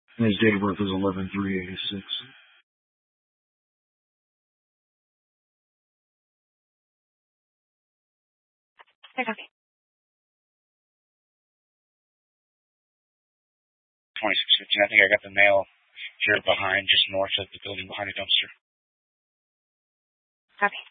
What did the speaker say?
And his date of birth is 11/3/86. Okay. 2615. I think I got the mail here behind, just north of the building behind the dumpster. Okay.